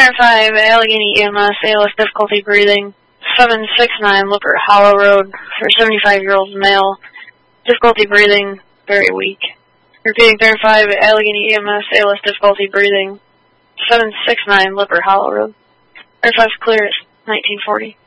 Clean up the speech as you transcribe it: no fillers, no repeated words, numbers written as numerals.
5, Allegheny EMS, ALS difficulty breathing. 769 Lippert Hollow Road for 75-year-old male. Difficulty breathing, very weak. Repeating 5, Allegheny EMS, ALS difficulty breathing. 769 Lippert Hollow Road. 5 clear at 1940.